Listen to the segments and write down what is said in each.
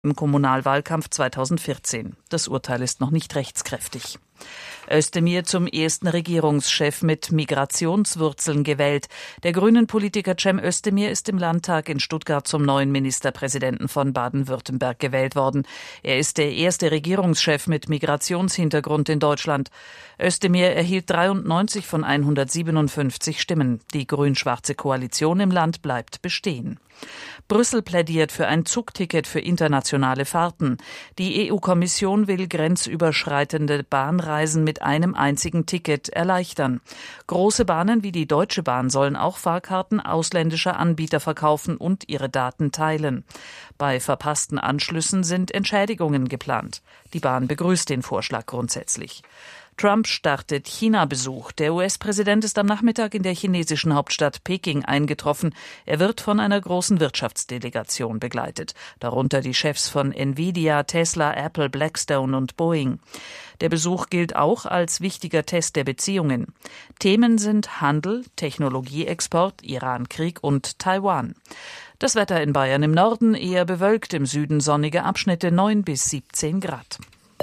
im Kommunalwahlkampf 2014. Das Urteil ist noch nicht rechtskräftig. Özdemir zum ersten Regierungschef mit Migrationswurzeln gewählt. Der Grünen-Politiker Cem Özdemir ist im Landtag in Stuttgart zum neuen Ministerpräsidenten von Baden-Württemberg gewählt worden. Er ist der erste Regierungschef mit Migrationshintergrund in Deutschland. Özdemir erhielt 93 von 157 Stimmen. Die grün-schwarze Koalition im Land bleibt bestehen. Brüssel plädiert für ein Zugticket für internationale Fahrten. Die EU-Kommission will grenzüberschreitende Bahnreisen mit einem einzigen Ticket erleichtern. Große Bahnen wie die Deutsche Bahn sollen auch Fahrkarten ausländischer Anbieter verkaufen und ihre Daten teilen. Bei verpassten Anschlüssen sind Entschädigungen geplant. Die Bahn begrüßt den Vorschlag grundsätzlich. Trump startet China-Besuch. Der US-Präsident ist am Nachmittag in der chinesischen Hauptstadt Peking eingetroffen. Er wird von einer großen Wirtschaftsdelegation begleitet, darunter die Chefs von Nvidia, Tesla, Apple, Blackstone und Boeing. Der Besuch gilt auch als wichtiger Test der Beziehungen. Themen sind Handel, Technologieexport, Iran-Krieg und Taiwan. Das Wetter in Bayern im Norden eher bewölkt, im Süden sonnige Abschnitte 9 bis 17 Grad.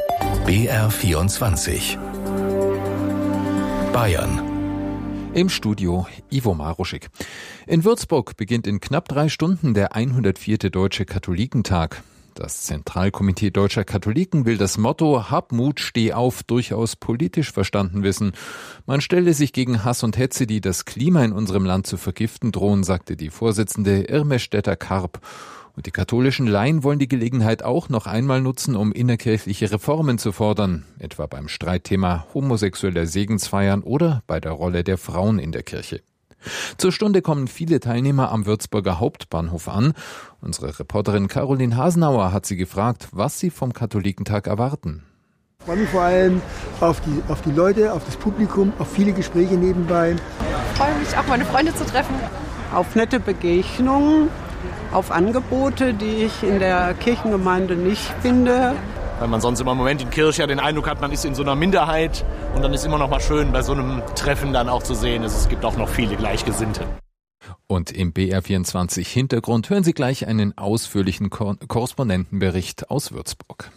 BR24 Bayern. Im Studio Ivo Maruschik. In Würzburg beginnt in knapp 3 Stunden der 104. Deutsche Katholikentag. Das Zentralkomitee Deutscher Katholiken will das Motto Hab Mut, steh auf durchaus politisch verstanden wissen. Man stelle sich gegen Hass und Hetze, die das Klima in unserem Land zu vergiften drohen, sagte die Vorsitzende Irme Stetter-Karp. Und die katholischen Laien wollen die Gelegenheit auch noch einmal nutzen, um innerkirchliche Reformen zu fordern, etwa beim Streitthema homosexueller Segensfeiern oder bei der Rolle der Frauen in der Kirche. Zur Stunde kommen viele Teilnehmer am Würzburger Hauptbahnhof an. Unsere Reporterin Caroline Hasenauer hat sie gefragt, was sie vom Katholikentag erwarten. Ich freue mich vor allem auf die Leute, auf das Publikum, auf viele Gespräche nebenbei. Ich freue mich auch, meine Freunde zu treffen. Auf nette Begegnungen, auf Angebote, die ich in der Kirchengemeinde nicht finde. Weil man sonst immer im Moment in Kirche den Eindruck hat, man ist in so einer Minderheit. Und dann ist immer noch mal schön, bei so einem Treffen dann auch zu sehen, dass es gibt auch noch viele Gleichgesinnte. Und im BR24 Hintergrund hören Sie gleich einen ausführlichen Korrespondentenbericht aus Würzburg.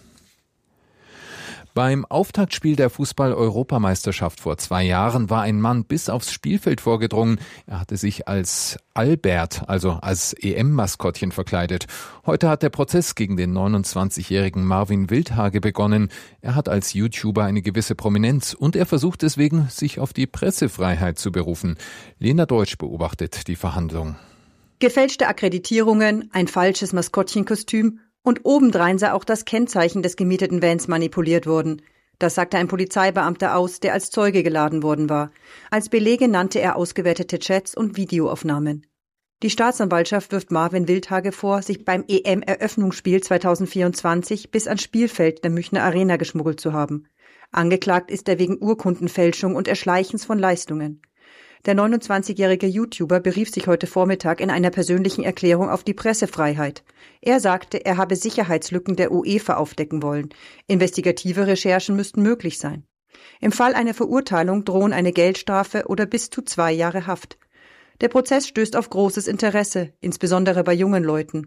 Beim Auftaktspiel der Fußball-Europameisterschaft vor 2 Jahren war ein Mann bis aufs Spielfeld vorgedrungen. Er hatte sich als Albert, also als EM-Maskottchen verkleidet. Heute hat der Prozess gegen den 29-jährigen Marvin Wildhage begonnen. Er hat als YouTuber eine gewisse Prominenz und er versucht deswegen, sich auf die Pressefreiheit zu berufen. Lena Deutsch beobachtet die Verhandlung. Gefälschte Akkreditierungen, ein falsches Maskottchenkostüm und obendrein sei auch das Kennzeichen des gemieteten Vans manipuliert worden. Das sagte ein Polizeibeamter aus, der als Zeuge geladen worden war. Als Belege nannte er ausgewertete Chats und Videoaufnahmen. Die Staatsanwaltschaft wirft Marvin Wildhage vor, sich beim EM-Eröffnungsspiel 2024 bis ans Spielfeld der Münchner Arena geschmuggelt zu haben. Angeklagt ist er wegen Urkundenfälschung und Erschleichens von Leistungen. Der 29-jährige YouTuber berief sich heute Vormittag in einer persönlichen Erklärung auf die Pressefreiheit. Er sagte, er habe Sicherheitslücken der UEFA aufdecken wollen. Investigative Recherchen müssten möglich sein. Im Fall einer Verurteilung drohen eine Geldstrafe oder bis zu 2 Jahre Haft. Der Prozess stößt auf großes Interesse, insbesondere bei jungen Leuten.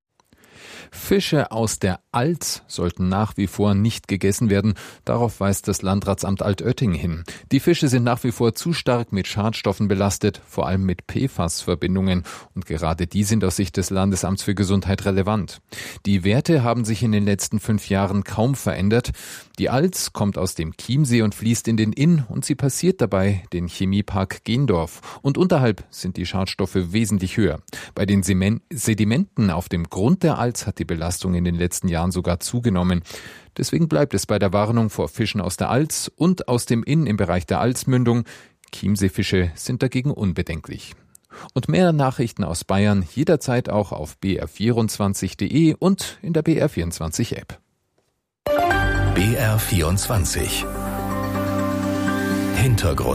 Fische aus der Alz sollten nach wie vor nicht gegessen werden. Darauf weist das Landratsamt Altötting hin. Die Fische sind nach wie vor zu stark mit Schadstoffen belastet, vor allem mit PFAS-Verbindungen. Und gerade die sind aus Sicht des Landesamts für Gesundheit relevant. Die Werte haben sich in den letzten 5 Jahren kaum verändert. Die Alz kommt aus dem Chiemsee und fließt in den Inn und sie passiert dabei den Chemiepark Gendorf. Und unterhalb sind die Schadstoffe wesentlich höher. Bei den Sedimenten auf dem Grund der Alz hat die Belastung in den letzten Jahren sogar zugenommen. Deswegen bleibt es bei der Warnung vor Fischen aus der Alz und aus dem Inn im Bereich der Alzmündung. Chiemseefische sind dagegen unbedenklich. Und mehr Nachrichten aus Bayern jederzeit auch auf br24.de und in der BR24-App. BR24 Hintergrund.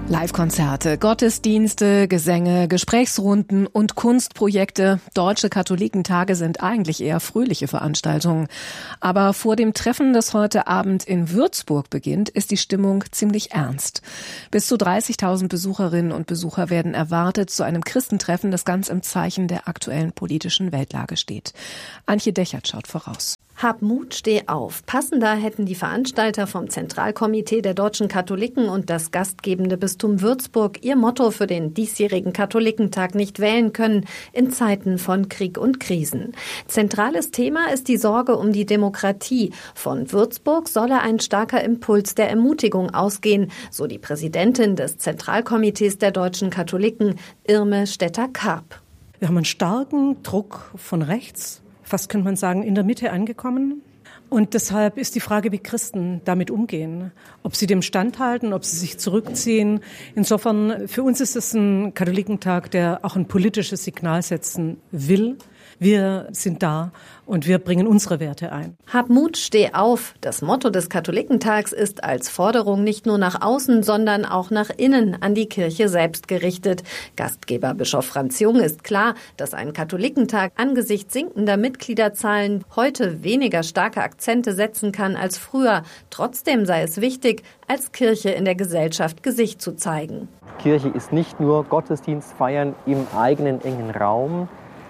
Live-Konzerte, Gottesdienste, Gesänge, Gesprächsrunden und Kunstprojekte. Deutsche Katholikentage sind eigentlich eher fröhliche Veranstaltungen. Aber vor dem Treffen, das heute Abend in Würzburg beginnt, ist die Stimmung ziemlich ernst. Bis zu 30.000 Besucherinnen und Besucher werden erwartet zu einem Christentreffen, das ganz im Zeichen der aktuellen politischen Weltlage steht. Antje Dechert schaut voraus. Hab Mut, steh auf. Passender hätten die Veranstalter vom Zentralkomitee der deutschen Katholiken und das gastgebende Bistum Würzburg ihr Motto für den diesjährigen Katholikentag nicht wählen können in Zeiten von Krieg und Krisen. Zentrales Thema ist die Sorge um die Demokratie. Von Würzburg solle ein starker Impuls der Ermutigung ausgehen, so die Präsidentin des Zentralkomitees der deutschen Katholiken, Irme Stetter-Karp. Wir haben einen starken Druck von rechts. Fast könnte man sagen, in der Mitte angekommen. Und deshalb ist die Frage, wie Christen damit umgehen. Ob sie dem standhalten, ob sie sich zurückziehen. Insofern, für uns ist es ein Katholikentag, der auch ein politisches Signal setzen will. Wir sind da und wir bringen unsere Werte ein. Hab Mut, steh auf. Das Motto des Katholikentags ist als Forderung nicht nur nach außen, sondern auch nach innen an die Kirche selbst gerichtet. Gastgeber Bischof Franz Jung ist klar, dass ein Katholikentag angesichts sinkender Mitgliederzahlen heute weniger starke Akzente setzen kann als früher. Trotzdem sei es wichtig, als Kirche in der Gesellschaft Gesicht zu zeigen. Kirche ist nicht nur Gottesdienst feiern im eigenen engen Raum,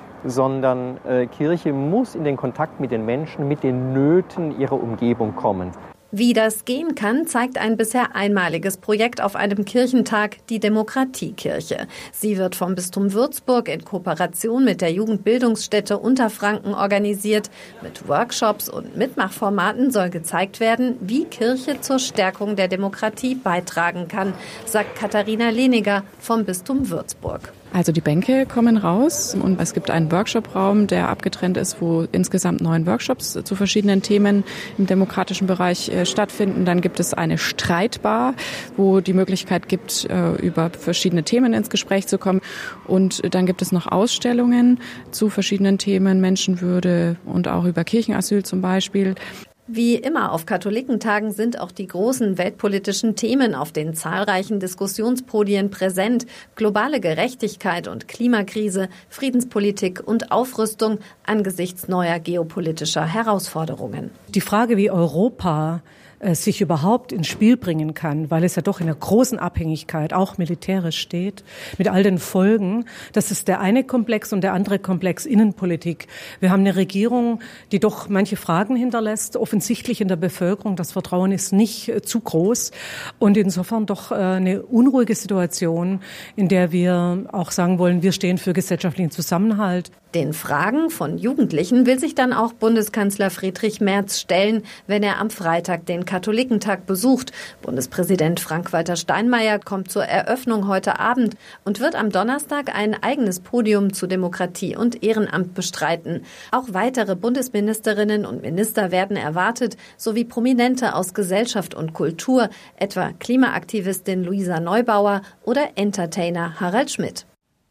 sondern Kirche muss in den Kontakt mit den Menschen, mit den Nöten ihrer Umgebung kommen. Wie das gehen kann, zeigt ein bisher einmaliges Projekt auf einem Kirchentag, die Demokratiekirche. Sie wird vom Bistum Würzburg in Kooperation mit der Jugendbildungsstätte Unterfranken organisiert. Mit Workshops und Mitmachformaten soll gezeigt werden, wie Kirche zur Stärkung der Demokratie beitragen kann, sagt Katharina Lehniger vom Bistum Würzburg. Also die Bänke kommen raus und es gibt einen Workshopraum, der abgetrennt ist, wo insgesamt 9 Workshops zu verschiedenen Themen im demokratischen Bereich stattfinden. Dann gibt es eine Streitbar, wo die Möglichkeit gibt, über verschiedene Themen ins Gespräch zu kommen. Und dann gibt es noch Ausstellungen zu verschiedenen Themen, Menschenwürde und auch über Kirchenasyl zum Beispiel. Wie immer auf Katholikentagen sind auch die großen weltpolitischen Themen auf den zahlreichen Diskussionspodien präsent. Globale Gerechtigkeit und Klimakrise, Friedenspolitik und Aufrüstung angesichts neuer geopolitischer Herausforderungen. Die Frage, wie Europa sich überhaupt ins Spiel bringen kann, weil es ja doch in einer großen Abhängigkeit auch militärisch steht, mit all den Folgen. Das ist der eine Komplex und der andere Komplex Innenpolitik. Wir haben eine Regierung, die doch manche Fragen hinterlässt, offensichtlich in der Bevölkerung. Das Vertrauen ist nicht zu groß und insofern doch eine unruhige Situation, in der wir auch sagen wollen, wir stehen für gesellschaftlichen Zusammenhalt. Den Fragen von Jugendlichen will sich dann auch Bundeskanzler Friedrich Merz stellen, wenn er am Freitag den Katholikentag besucht. Bundespräsident Frank-Walter Steinmeier kommt zur Eröffnung heute Abend und wird am Donnerstag ein eigenes Podium zu Demokratie und Ehrenamt bestreiten. Auch weitere Bundesministerinnen und Minister werden erwartet, sowie Prominente aus Gesellschaft und Kultur, etwa Klimaaktivistin Luisa Neubauer oder Entertainer Harald Schmidt.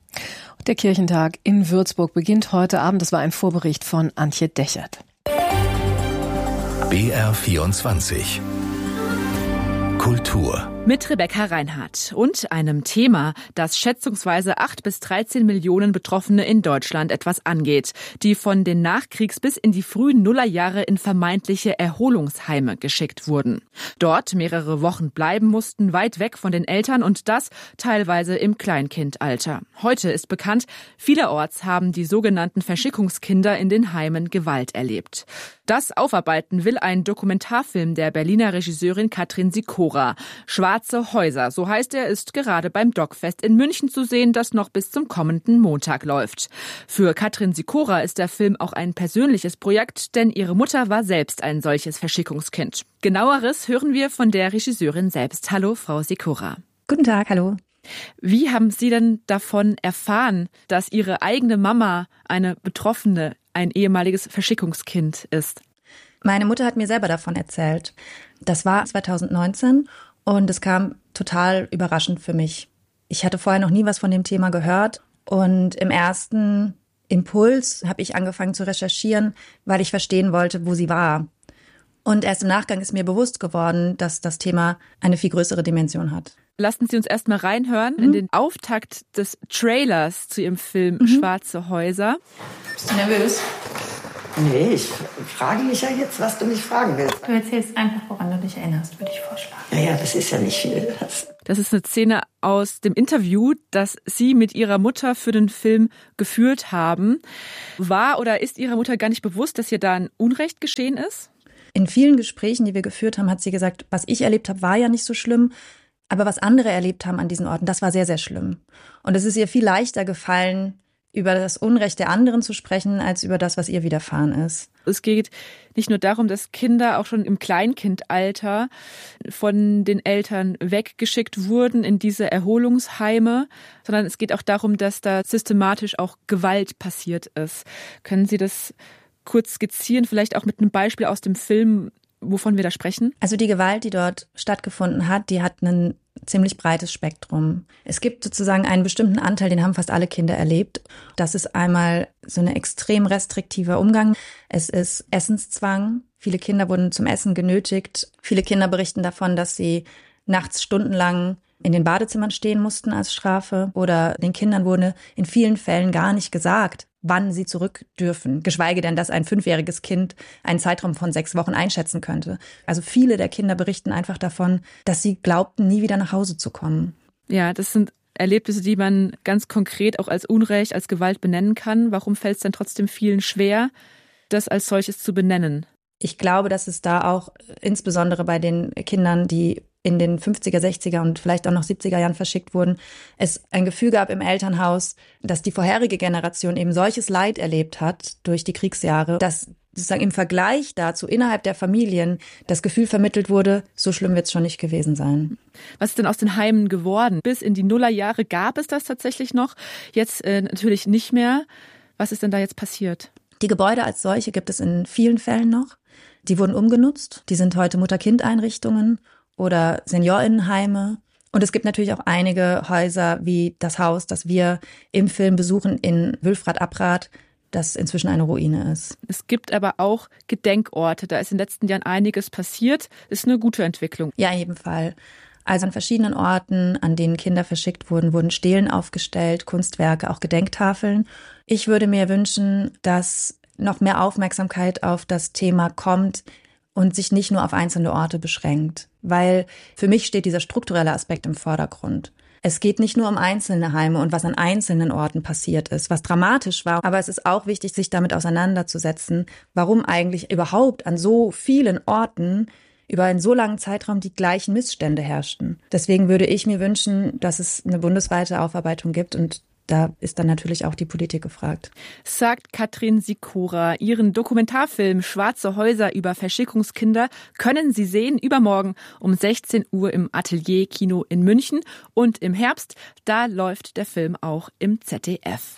Der Kirchentag in Würzburg beginnt heute Abend. Das war ein Vorbericht von Antje Dechert. BR24 Kultur. Mit Rebecca Reinhardt und einem Thema, das schätzungsweise 8 bis 13 Millionen Betroffene in Deutschland etwas angeht, die von den Nachkriegs- bis in die frühen Nullerjahre in vermeintliche Erholungsheime geschickt wurden. Dort mehrere Wochen bleiben mussten, weit weg von den Eltern und das teilweise im Kleinkindalter. Heute ist bekannt, vielerorts haben die sogenannten Verschickungskinder in den Heimen Gewalt erlebt. Das aufarbeiten will ein Dokumentarfilm der Berliner Regisseurin Katrin Sikora. Schwarze Häuser, so heißt er, ist gerade beim Dogfest in München zu sehen, das noch bis zum kommenden Montag läuft. Für Katrin Sikora ist der Film auch ein persönliches Projekt, denn ihre Mutter war selbst ein solches Verschickungskind. Genaueres hören wir von der Regisseurin selbst. Hallo, Frau Sikora. Guten Tag, hallo. Wie haben Sie denn davon erfahren, dass Ihre eigene Mama eine Betroffene, ein ehemaliges Verschickungskind ist? Meine Mutter hat mir selber davon erzählt. Das war 2019 und es kam total überraschend für mich. Ich hatte vorher noch nie was von dem Thema gehört und im ersten Impuls habe ich angefangen zu recherchieren, weil ich verstehen wollte, wo sie war. Und erst im Nachgang ist mir bewusst geworden, dass das Thema eine viel größere Dimension hat. Lassen Sie uns erstmal reinhören in den Auftakt des Trailers zu Ihrem Film Schwarze Häuser. Bist du nervös? Nee, ich frage mich ja jetzt, was du mich fragen willst. Du erzählst einfach, woran du dich erinnerst, würde ich vorschlagen. Naja, das ist ja nicht viel. Das ist eine Szene aus dem Interview, das Sie mit Ihrer Mutter für den Film geführt haben. War oder ist Ihrer Mutter gar nicht bewusst, dass hier da ein Unrecht geschehen ist? In vielen Gesprächen, die wir geführt haben, hat sie gesagt, was ich erlebt habe, war ja nicht so schlimm. Aber was andere erlebt haben an diesen Orten, das war sehr, sehr schlimm. Und es ist ihr viel leichter gefallen, über das Unrecht der anderen zu sprechen, als über das, was ihr widerfahren ist. Es geht nicht nur darum, dass Kinder auch schon im Kleinkindalter von den Eltern weggeschickt wurden in diese Erholungsheime, sondern es geht auch darum, dass da systematisch auch Gewalt passiert ist. Können Sie das kurz skizzieren, vielleicht auch mit einem Beispiel aus dem Film, wovon wir da sprechen? Also die Gewalt, die dort stattgefunden hat, die hat ein ziemlich breites Spektrum. Es gibt sozusagen einen bestimmten Anteil, den haben fast alle Kinder erlebt. Das ist einmal so ein extrem restriktiver Umgang. Es ist Essenszwang. Viele Kinder wurden zum Essen genötigt. Viele Kinder berichten davon, dass sie nachts stundenlang in den Badezimmern stehen mussten als Strafe. Oder den Kindern wurde in vielen Fällen gar nicht gesagt, wann sie zurück dürfen. Geschweige denn, dass ein 5-jähriges Kind einen Zeitraum von 6 Wochen einschätzen könnte. Also viele der Kinder berichten einfach davon, dass sie glaubten, nie wieder nach Hause zu kommen. Ja, das sind Erlebnisse, die man ganz konkret auch als Unrecht, als Gewalt benennen kann. Warum fällt es denn trotzdem vielen schwer, das als solches zu benennen? Ich glaube, dass es da auch insbesondere bei den Kindern, die in den 50er, 60er und vielleicht auch noch 70er Jahren verschickt wurden, es ein Gefühl gab im Elternhaus, dass die vorherige Generation eben solches Leid erlebt hat durch die Kriegsjahre, dass sozusagen im Vergleich dazu innerhalb der Familien das Gefühl vermittelt wurde, so schlimm wird es schon nicht gewesen sein. Was ist denn aus den Heimen geworden? Bis in die Nullerjahre gab es das tatsächlich noch, jetzt natürlich nicht mehr. Was ist denn da jetzt passiert? Die Gebäude als solche gibt es in vielen Fällen noch. Die wurden umgenutzt. Die sind heute Mutter-Kind-Einrichtungen oder Seniorinnenheime. Und es gibt natürlich auch einige Häuser wie das Haus, das wir im Film besuchen in Wülfrath-Abrath, das inzwischen eine Ruine ist. Es gibt aber auch Gedenkorte. Da ist in den letzten Jahren einiges passiert. Ist eine gute Entwicklung. Ja, in jedem Fall. Also an verschiedenen Orten, an denen Kinder verschickt wurden, wurden Stelen aufgestellt, Kunstwerke, auch Gedenktafeln. Ich würde mir wünschen, dass noch mehr Aufmerksamkeit auf das Thema kommt und sich nicht nur auf einzelne Orte beschränkt. Weil für mich steht dieser strukturelle Aspekt im Vordergrund. Es geht nicht nur um einzelne Heime und was an einzelnen Orten passiert ist, was dramatisch war. Aber es ist auch wichtig, sich damit auseinanderzusetzen, warum eigentlich überhaupt an so vielen Orten über einen so langen Zeitraum die gleichen Missstände herrschten. Deswegen würde ich mir wünschen, dass es eine bundesweite Aufarbeitung gibt und da ist dann natürlich auch die Politik gefragt. Sagt Katrin Sikora. Ihren Dokumentarfilm Schwarze Häuser über Verschickungskinder können Sie sehen übermorgen um 16 Uhr im Atelier-Kino in München. Und im Herbst, da läuft der Film auch im ZDF.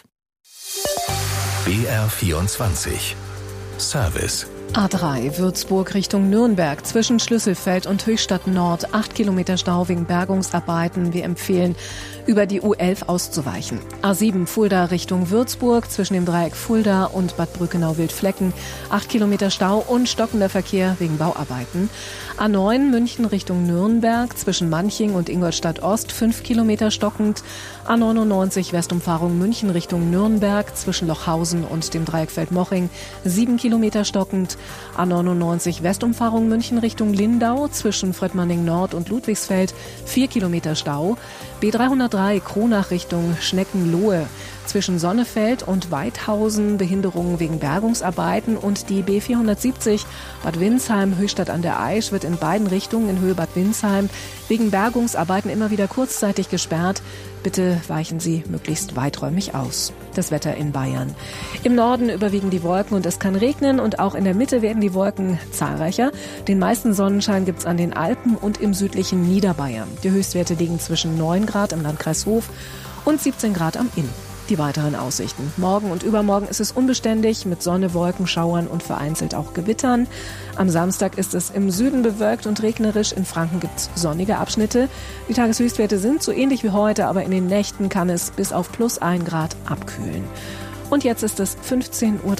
BR24 Service. A3 Würzburg Richtung Nürnberg zwischen Schlüsselfeld und Höchstadt Nord 8 Kilometer Stau wegen Bergungsarbeiten. Wir empfehlen, über die U11 auszuweichen. A7 Fulda Richtung Würzburg zwischen dem Dreieck Fulda und Bad Brückenau-Wildflecken 8 Kilometer Stau und stockender Verkehr wegen Bauarbeiten. A9 München Richtung Nürnberg zwischen Manching und Ingolstadt Ost 5 Kilometer stockend. A99 Westumfahrung München Richtung Nürnberg zwischen Lochhausen und dem Dreieck Feldmoching 7 Kilometer stockend. A99 Westumfahrung München Richtung Lindau zwischen Fröttmanning Nord und Ludwigsfeld 4 Kilometer Stau. B303 Kronach Richtung Schneckenlohe zwischen Sonnefeld und Weidhausen Behinderungen wegen Bergungsarbeiten und die B470 Bad Windsheim Höchstadt an der Aisch wird in beiden Richtungen in Höhe Bad Windsheim wegen Bergungsarbeiten immer wieder kurzzeitig gesperrt. Bitte weichen Sie möglichst weiträumig aus. Das Wetter in Bayern. Im Norden überwiegen die Wolken und es kann regnen und auch in der Mitte werden die Wolken zahlreicher. Den meisten Sonnenschein gibt's an den Alpen und im südlichen Niederbayern. Die Höchstwerte liegen zwischen 9 Grad im Landkreis Hof und 17 Grad am Inn. Die weiteren Aussichten. Morgen und übermorgen ist es unbeständig mit Sonne, Wolken, Schauern und vereinzelt auch Gewittern. Am Samstag ist es im Süden bewölkt und regnerisch. In Franken gibt es sonnige Abschnitte. Die Tageshöchstwerte sind so ähnlich wie heute, aber in den Nächten kann es bis auf plus 1 Grad abkühlen. Und jetzt ist es 15:30 Uhr.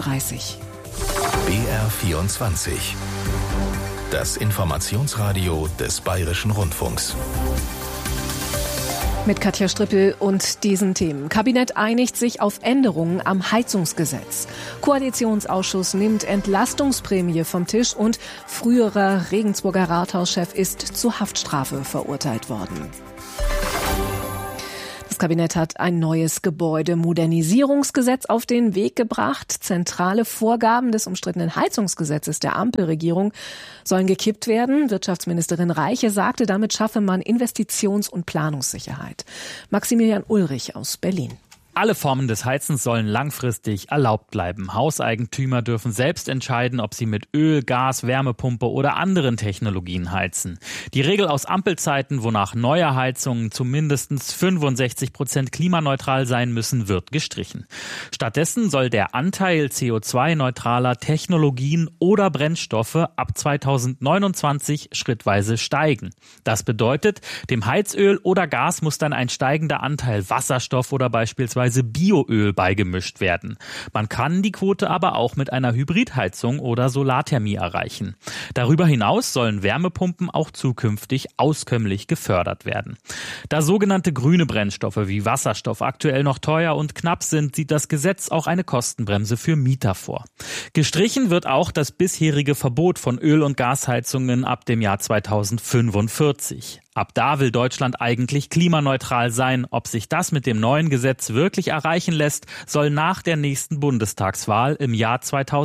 BR24. Das Informationsradio des Bayerischen Rundfunks. Mit Katja Strippel und diesen Themen. Kabinett einigt sich auf Änderungen am Heizungsgesetz. Koalitionsausschuss nimmt Entlastungsprämie vom Tisch und früherer Regensburger Rathauschef ist zu Haftstrafe verurteilt worden. Das Kabinett hat ein neues Gebäudemodernisierungsgesetz auf den Weg gebracht. Zentrale Vorgaben des umstrittenen Heizungsgesetzes der Ampelregierung sollen gekippt werden. Wirtschaftsministerin Reiche sagte, damit schaffe man Investitions- und Planungssicherheit. Maximilian Ulrich aus Berlin. Alle Formen des Heizens sollen langfristig erlaubt bleiben. Hauseigentümer dürfen selbst entscheiden, ob sie mit Öl, Gas, Wärmepumpe oder anderen Technologien heizen. Die Regel aus Ampelzeiten, wonach neue Heizungen zu mindestens 65% klimaneutral sein müssen, wird gestrichen. Stattdessen soll der Anteil CO2-neutraler Technologien oder Brennstoffe ab 2029 schrittweise steigen. Das bedeutet, dem Heizöl oder Gas muss dann ein steigender Anteil Wasserstoff oder beispielsweise Bioöl beigemischt werden. Man kann die Quote aber auch mit einer Hybridheizung oder Solarthermie erreichen. Darüber hinaus sollen Wärmepumpen auch zukünftig auskömmlich gefördert werden. Da sogenannte grüne Brennstoffe wie Wasserstoff aktuell noch teuer und knapp sind, sieht das Gesetz auch eine Kostenbremse für Mieter vor. Gestrichen wird auch das bisherige Verbot von Öl- und Gasheizungen ab dem Jahr 2045. Ab da will Deutschland eigentlich klimaneutral sein. Ob sich das mit dem neuen Gesetz wirklich erreichen lässt, soll nach der nächsten Bundestagswahl im Jahr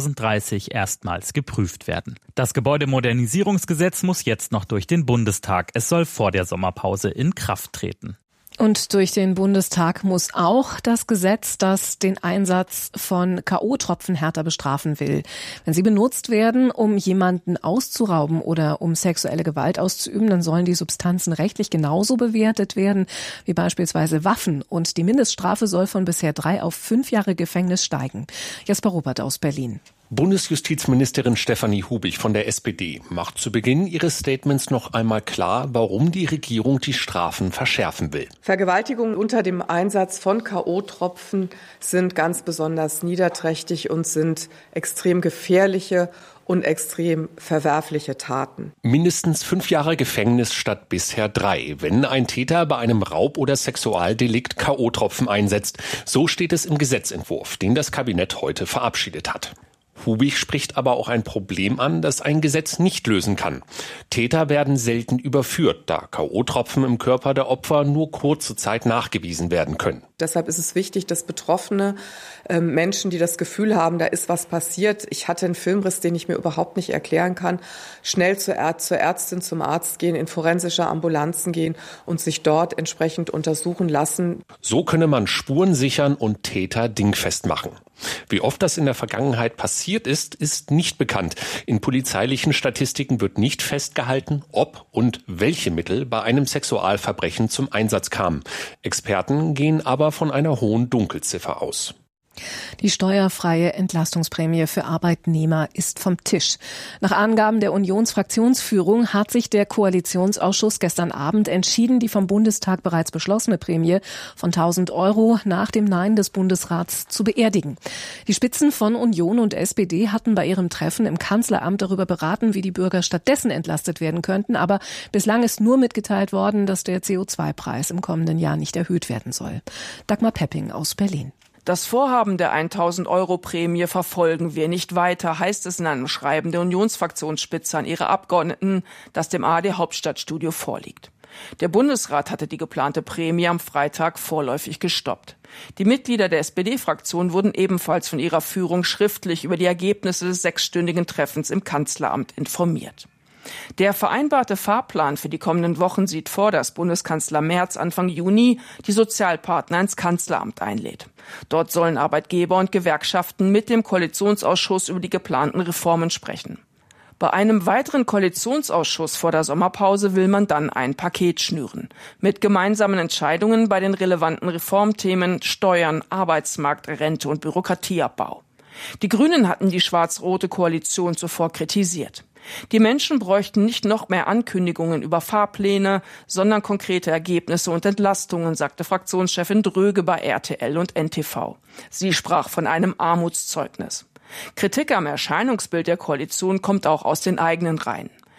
2030 erstmals geprüft werden. Das Gebäudemodernisierungsgesetz muss jetzt noch durch den Bundestag. Es soll vor der Sommerpause in Kraft treten. Und durch den Bundestag muss auch das Gesetz, das den Einsatz von K.O.-Tropfen härter bestrafen will. Wenn sie benutzt werden, um jemanden auszurauben oder um sexuelle Gewalt auszuüben, dann sollen die Substanzen rechtlich genauso bewertet werden wie beispielsweise Waffen. Und die Mindeststrafe soll von bisher 3 auf 5 Jahre Gefängnis steigen. Jasper Ruppert aus Berlin. Bundesjustizministerin Stefanie Hubig von der SPD macht zu Beginn ihres Statements noch einmal klar, warum die Regierung die Strafen verschärfen will. Vergewaltigungen unter dem Einsatz von K.O.-Tropfen sind ganz besonders niederträchtig und sind extrem gefährliche und extrem verwerfliche Taten. Mindestens 5 Jahre Gefängnis statt bisher 3, wenn ein Täter bei einem Raub- oder Sexualdelikt K.O.-Tropfen einsetzt. So steht es im Gesetzentwurf, den das Kabinett heute verabschiedet hat. Hubig spricht aber auch ein Problem an, das ein Gesetz nicht lösen kann. Täter werden selten überführt, da K.O.-Tropfen im Körper der Opfer nur kurze Zeit nachgewiesen werden können. Deshalb ist es wichtig, dass Betroffene Menschen, die das Gefühl haben, da ist was passiert, ich hatte einen Filmriss, den ich mir überhaupt nicht erklären kann, schnell zur Ärztin, zum Arzt gehen, in forensische Ambulanzen gehen und sich dort entsprechend untersuchen lassen. So könne man Spuren sichern und Täter dingfest machen. Wie oft das in der Vergangenheit passiert ist, ist nicht bekannt. In polizeilichen Statistiken wird nicht festgehalten, ob und welche Mittel bei einem Sexualverbrechen zum Einsatz kamen. Experten gehen aber von einer hohen Dunkelziffer aus. Die steuerfreie Entlastungsprämie für Arbeitnehmer ist vom Tisch. Nach Angaben der Unionsfraktionsführung hat sich der Koalitionsausschuss gestern Abend entschieden, die vom Bundestag bereits beschlossene Prämie von 1.000 € nach dem Nein des Bundesrats zu beerdigen. Die Spitzen von Union und SPD hatten bei ihrem Treffen im Kanzleramt darüber beraten, wie die Bürger stattdessen entlastet werden könnten. Aber bislang ist nur mitgeteilt worden, dass der CO2-Preis im kommenden Jahr nicht erhöht werden soll. Dagmar Pepping aus Berlin. Das Vorhaben der 1.000 € Prämie verfolgen wir nicht weiter, heißt es in einem Schreiben der Unionsfraktionsspitze an ihre Abgeordneten, das dem ARD Hauptstadtstudio vorliegt. Der Bundesrat hatte die geplante Prämie am Freitag vorläufig gestoppt. Die Mitglieder der SPD-Fraktion wurden ebenfalls von ihrer Führung schriftlich über die Ergebnisse des 6-stündigen Treffens im Kanzleramt informiert. Der vereinbarte Fahrplan für die kommenden Wochen sieht vor, dass Bundeskanzler Merz Anfang Juni die Sozialpartner ins Kanzleramt einlädt. Dort sollen Arbeitgeber und Gewerkschaften mit dem Koalitionsausschuss über die geplanten Reformen sprechen. Bei einem weiteren Koalitionsausschuss vor der Sommerpause will man dann ein Paket schnüren. Mit gemeinsamen Entscheidungen bei den relevanten Reformthemen Steuern, Arbeitsmarkt, Rente und Bürokratieabbau. Die Grünen hatten die schwarz-rote Koalition zuvor kritisiert. Die Menschen bräuchten nicht noch mehr Ankündigungen über Fahrpläne, sondern konkrete Ergebnisse und Entlastungen, sagte Fraktionschefin Dröge bei RTL und NTV. Sie sprach von einem Armutszeugnis. Kritik am Erscheinungsbild der Koalition kommt auch aus den eigenen Reihen.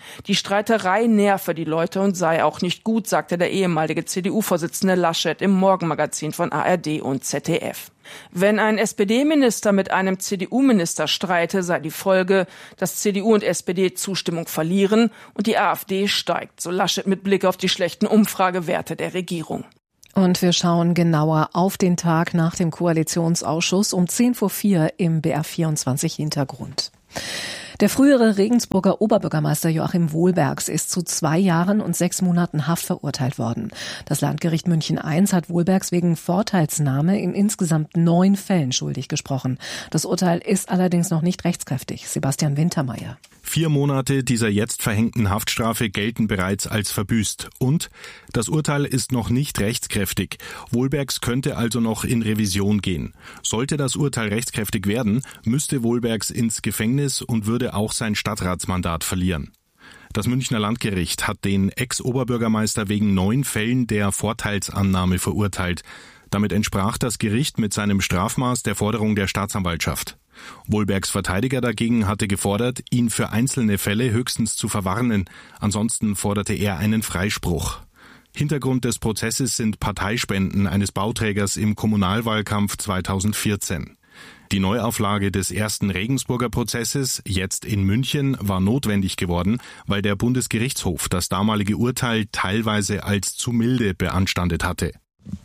Die Streiterei nerve die Leute und sei auch nicht gut, sagte der ehemalige CDU-Vorsitzende Laschet im Morgenmagazin von ARD und ZDF. Wenn ein SPD-Minister mit einem CDU-Minister streite, sei die Folge, dass CDU und SPD Zustimmung verlieren und die AfD steigt, so Laschet mit Blick auf die schlechten Umfragewerte der Regierung. Und wir schauen genauer auf den Tag nach dem Koalitionsausschuss um 10:04 im BR24 Hintergrund. Der frühere Regensburger Oberbürgermeister Joachim Wohlbergs ist zu 2 Jahren und 6 Monaten Haft verurteilt worden. Das Landgericht München I hat Wohlbergs wegen Vorteilsnahme in insgesamt 9 Fällen schuldig gesprochen. Das Urteil ist allerdings noch nicht rechtskräftig. Sebastian Wintermeyer. 4 Monate dieser jetzt verhängten Haftstrafe gelten bereits als verbüßt. Und das Urteil ist noch nicht rechtskräftig. Wohlbergs könnte also noch in Revision gehen. Sollte das Urteil rechtskräftig werden, müsste Wohlbergs ins Gefängnis und würde auch sein Stadtratsmandat verlieren. Das Münchner Landgericht hat den Ex-Oberbürgermeister wegen 9 Fällen der Vorteilsannahme verurteilt. Damit entsprach das Gericht mit seinem Strafmaß der Forderung der Staatsanwaltschaft. Wohlbergs Verteidiger dagegen hatte gefordert, ihn für einzelne Fälle höchstens zu verwarnen. Ansonsten forderte er einen Freispruch. Hintergrund des Prozesses sind Parteispenden eines Bauträgers im Kommunalwahlkampf 2014. Die Neuauflage des ersten Regensburger Prozesses, jetzt in München, war notwendig geworden, weil der Bundesgerichtshof das damalige Urteil teilweise als zu milde beanstandet hatte.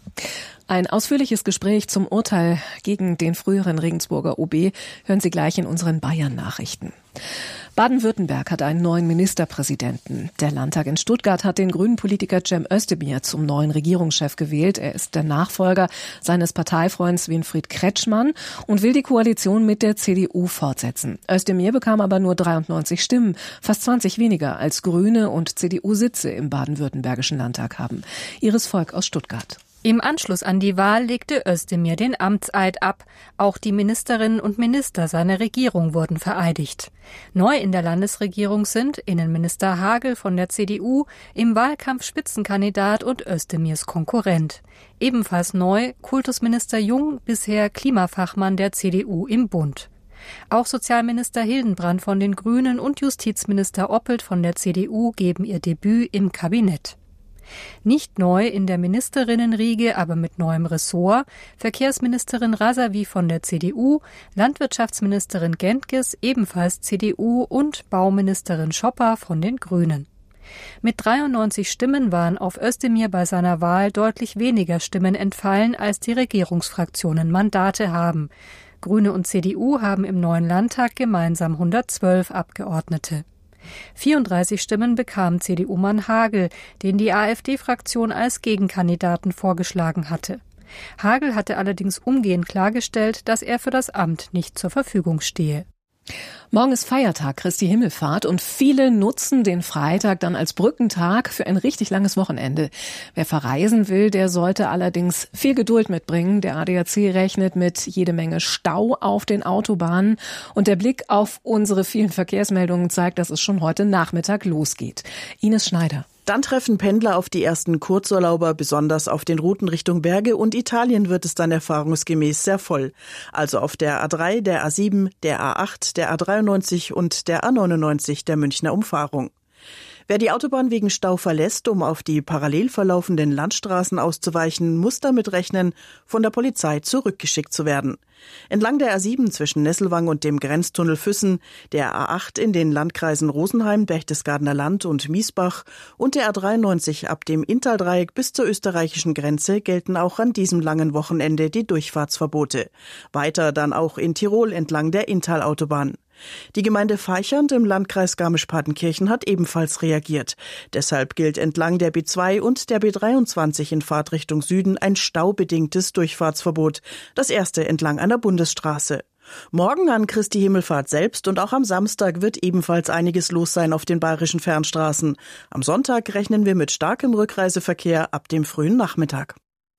Ein ausführliches Gespräch zum Urteil gegen den früheren Regensburger OB hören Sie gleich in unseren Bayern-Nachrichten. Baden-Württemberg hat einen neuen Ministerpräsidenten. Der Landtag in Stuttgart hat den grünen Politiker Cem Özdemir zum neuen Regierungschef gewählt. Er ist der Nachfolger seines Parteifreunds Winfried Kretschmann und will die Koalition mit der CDU fortsetzen. Özdemir bekam aber nur 93 Stimmen, fast 20 weniger als Grüne und CDU-Sitze im baden-württembergischen Landtag haben. Iris Volk aus Stuttgart. Im Anschluss an die Wahl legte Özdemir den Amtseid ab. Auch die Ministerinnen und Minister seiner Regierung wurden vereidigt. Neu in der Landesregierung sind Innenminister Hagel von der CDU, im Wahlkampf Spitzenkandidat und Özdemirs Konkurrent. Ebenfalls neu Kultusminister Jung, bisher Klimafachmann der CDU im Bund. Auch Sozialminister Hildenbrand von den Grünen und Justizminister Oppelt von der CDU geben ihr Debüt im Kabinett. Nicht neu in der Ministerinnenriege, aber mit neuem Ressort, Verkehrsministerin Rasavi von der CDU, Landwirtschaftsministerin Gentges, ebenfalls CDU und Bauministerin Schopper von den Grünen. Mit 93 Stimmen waren auf Özdemir bei seiner Wahl deutlich weniger Stimmen entfallen, als die Regierungsfraktionen Mandate haben. Grüne und CDU haben im neuen Landtag gemeinsam 112 Abgeordnete. 34 Stimmen bekam CDU-Mann Hagel, den die AfD-Fraktion als Gegenkandidaten vorgeschlagen hatte. Hagel hatte allerdings umgehend klargestellt, dass er für das Amt nicht zur Verfügung stehe. Morgen ist Feiertag, Christi Himmelfahrt, und viele nutzen den Freitag dann als Brückentag für ein richtig langes Wochenende. Wer verreisen will, der sollte allerdings viel Geduld mitbringen. Der ADAC rechnet mit jede Menge Stau auf den Autobahnen und der Blick auf unsere vielen Verkehrsmeldungen zeigt, dass es schon heute Nachmittag losgeht. Ines Schneider. Dann treffen Pendler auf die ersten Kurzurlauber, besonders auf den Routen Richtung Berge, und Italien wird es dann erfahrungsgemäß sehr voll. Also auf der A3, der A7, der A8, der A93 und der A99 der Münchner Umfahrung. Wer die Autobahn wegen Stau verlässt, um auf die parallel verlaufenden Landstraßen auszuweichen, muss damit rechnen, von der Polizei zurückgeschickt zu werden. Entlang der A7 zwischen Nesselwang und dem Grenztunnel Füssen, der A8 in den Landkreisen Rosenheim, Berchtesgadener Land und Miesbach und der A93 ab dem Inntal-Dreieck bis zur österreichischen Grenze gelten auch an diesem langen Wochenende die Durchfahrtsverbote. Weiter dann auch in Tirol entlang der Inntal-Autobahn. Die Gemeinde Vaichand im Landkreis Garmisch-Partenkirchen hat ebenfalls reagiert. Deshalb gilt entlang der B2 und der B23 in Fahrtrichtung Süden ein staubedingtes Durchfahrtsverbot, das erste entlang einer Bundesstraße. Morgen an Christi Himmelfahrt selbst und auch am Samstag wird ebenfalls einiges los sein auf den bayerischen Fernstraßen. Am Sonntag rechnen wir mit starkem Rückreiseverkehr ab dem frühen Nachmittag.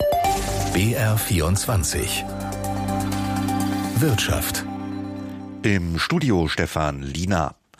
BR24 Wirtschaft. Im Studio Stefan Liener.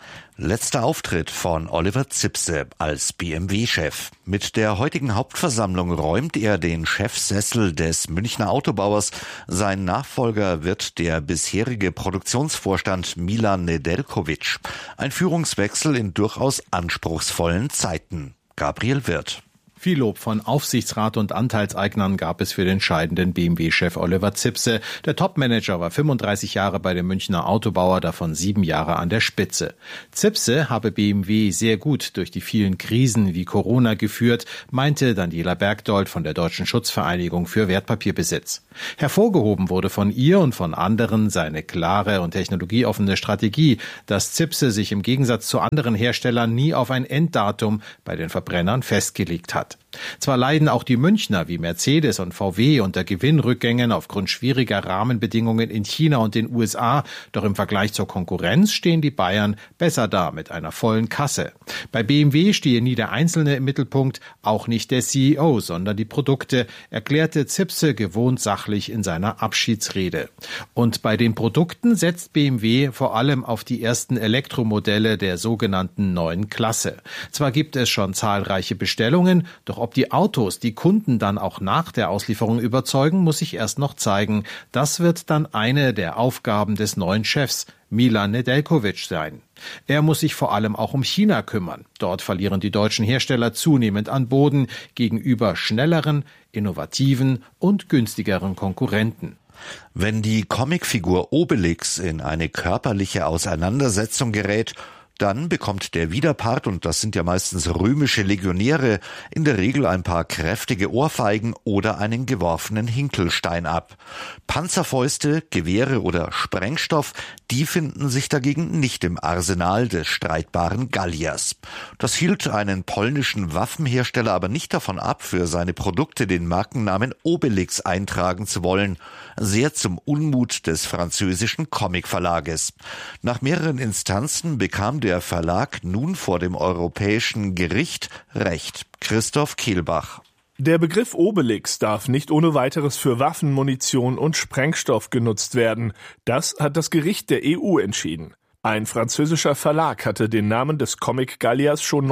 Letzter Auftritt von Oliver Zipse als BMW-Chef. Mit der heutigen Hauptversammlung räumt er den Chefsessel des Münchner Autobauers. Sein Nachfolger wird der bisherige Produktionsvorstand Milan Nedeljković. Ein Führungswechsel in durchaus anspruchsvollen Zeiten. Gabriel Wirth. Viel Lob von Aufsichtsrat und Anteilseignern gab es für den scheidenden BMW-Chef Oliver Zipse. Der Topmanager war 35 Jahre bei dem Münchner Autobauer, davon 7 Jahre an der Spitze. Zipse habe BMW sehr gut durch die vielen Krisen wie Corona geführt, meinte Daniela Bergdold von der Deutschen Schutzvereinigung für Wertpapierbesitz. Hervorgehoben wurde von ihr und von anderen seine klare und technologieoffene Strategie, dass Zipse sich im Gegensatz zu anderen Herstellern nie auf ein Enddatum bei den Verbrennern festgelegt hat. Zwar leiden auch die Münchner wie Mercedes und VW unter Gewinnrückgängen aufgrund schwieriger Rahmenbedingungen in China und den USA, doch im Vergleich zur Konkurrenz stehen die Bayern besser da mit einer vollen Kasse. Bei BMW stehe nie der Einzelne im Mittelpunkt, auch nicht der CEO, sondern die Produkte, erklärte Zipse gewohnt sachlich in seiner Abschiedsrede. Und bei den Produkten setzt BMW vor allem auf die ersten Elektromodelle der sogenannten neuen Klasse. Zwar gibt es schon zahlreiche Bestellungen, doch ob die Autos die Kunden dann auch nach der Auslieferung überzeugen, muss sich erst noch zeigen. Das wird dann eine der Aufgaben des neuen Chefs, Milan Nedeljković, sein. Er muss sich vor allem auch um China kümmern. Dort verlieren die deutschen Hersteller zunehmend an Boden gegenüber schnelleren, innovativen und günstigeren Konkurrenten. Wenn die Comicfigur Obelix in eine körperliche Auseinandersetzung gerät, dann bekommt der Widerpart, und das sind ja meistens römische Legionäre, in der Regel ein paar kräftige Ohrfeigen oder einen geworfenen Hinkelstein ab. Panzerfäuste, Gewehre oder Sprengstoff, die finden sich dagegen nicht im Arsenal des streitbaren Galliers. Das hielt einen polnischen Waffenhersteller aber nicht davon ab, für seine Produkte den Markennamen Obelix eintragen zu wollen. Sehr zum Unmut des französischen Comicverlages. Nach mehreren Instanzen bekam der Verlag nun vor dem Europäischen Gericht Recht. Christoph Kehlbach. Der Begriff Obelix darf nicht ohne weiteres für Waffen, Munition und Sprengstoff genutzt werden. Das hat das Gericht der EU entschieden. Ein französischer Verlag hatte den Namen des Comic Galliers schon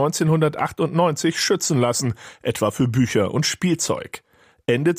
1998 schützen lassen, etwa für Bücher und Spielzeug. Ende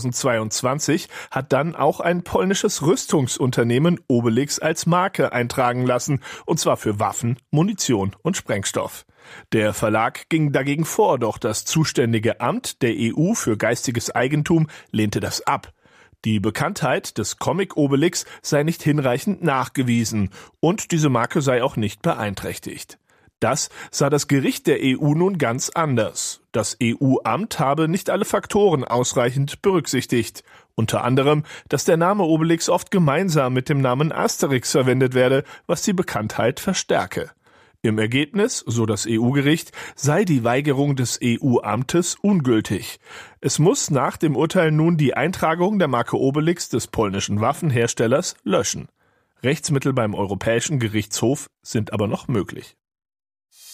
2022 hat dann auch ein polnisches Rüstungsunternehmen Obelix als Marke eintragen lassen, und zwar für Waffen, Munition und Sprengstoff. Der Verlag ging dagegen vor, doch das zuständige Amt der EU für geistiges Eigentum lehnte das ab. Die Bekanntheit des Comic Obelix sei nicht hinreichend nachgewiesen und diese Marke sei auch nicht beeinträchtigt. Das sah das Gericht der EU nun ganz anders. Das EU-Amt habe nicht alle Faktoren ausreichend berücksichtigt. Unter anderem, dass der Name Obelix oft gemeinsam mit dem Namen Asterix verwendet werde, was die Bekanntheit verstärke. Im Ergebnis, so das EU-Gericht, sei die Weigerung des EU-Amtes ungültig. Es muss nach dem Urteil nun die Eintragung der Marke Obelix des polnischen Waffenherstellers löschen. Rechtsmittel beim Europäischen Gerichtshof sind aber noch möglich.